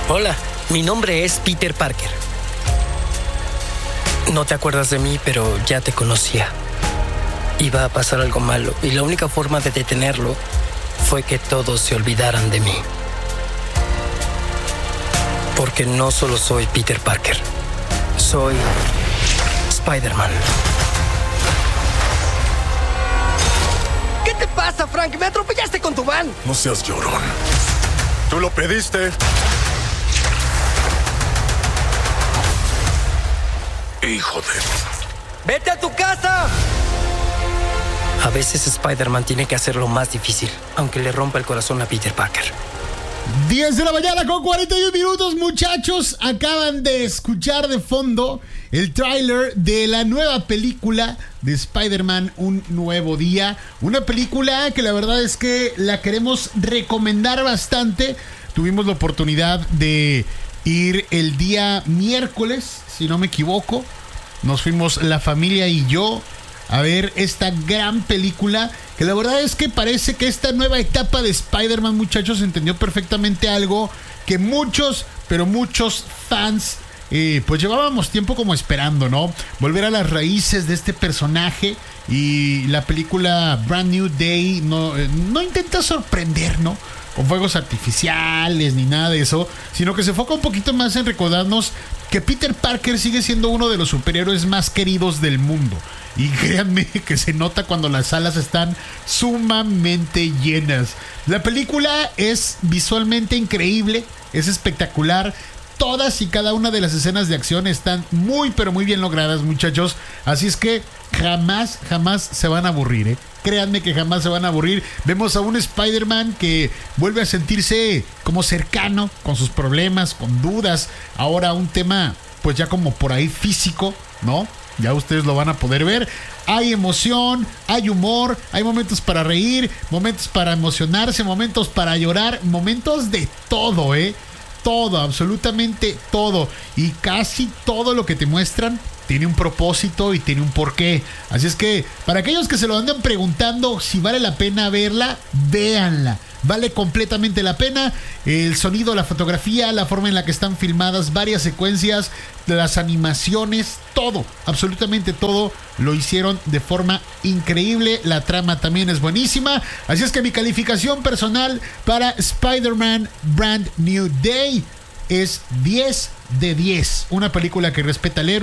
Hola, mi nombre es Peter Parker. No te acuerdas de mí, pero ya te conocía. Iba a pasar algo malo y la única forma de detenerlo fue que todos se olvidaran de mí. Porque no solo soy Peter Parker, soy Spider-Man. ¿Qué te pasa, Frank? ¡Me atropellaste con tu van! No seas llorón. Tú lo pediste. Hijo de... ¡Vete a tu casa! A veces Spider-Man tiene que hacer lo más difícil, aunque le rompa el corazón a Peter Parker. 10 de la mañana con 41 minutos, muchachos. Acaban de escuchar de fondo el tráiler de la nueva película de Spider-Man, Un Nuevo Día. Una película que la verdad es que la queremos recomendar bastante. Tuvimos la oportunidad de ir el día miércoles, si no me equivoco. Nos fuimos la familia y yo a ver esta gran película, que la verdad es que parece que esta nueva etapa de Spider-Man, muchachos, entendió perfectamente algo que muchos, pero muchos fans pues llevábamos tiempo como esperando, ¿no? Volver a las raíces de este personaje. Y la película Brand New Day no intenta sorprender, ¿no?, con fuegos artificiales ni nada de eso, sino que se enfoca un poquito más en recordarnos que Peter Parker sigue siendo uno de los superhéroes más queridos del mundo. Y créanme que se nota cuando las salas están sumamente llenas. La película es visualmente increíble, es espectacular. Todas y cada una de las escenas de acción están muy, pero muy bien logradas, muchachos. Así es que jamás se van a aburrir, ¿eh? Créanme que jamás se van a aburrir. Vemos a un Spider-Man que vuelve a sentirse como cercano, con sus problemas, con dudas. Ahora un tema, pues ya como por ahí físico, ¿no? Ya ustedes lo van a poder ver. Hay emoción, hay humor, hay momentos para reír, momentos para emocionarse, momentos para llorar, momentos de todo, ¿eh? Todo, absolutamente todo. Y casi todo lo que te muestran tiene un propósito y tiene un porqué. Así es que para aquellos que se lo andan preguntando si vale la pena verla, véanla. Vale completamente la pena. El sonido, la fotografía, la forma en la que están filmadas, varias secuencias, las animaciones, todo, absolutamente todo lo hicieron de forma increíble. La trama también es buenísima. Así es que mi calificación personal para Spider-Man Brand New Day es 10 de 10. Una película que respeta al héroe.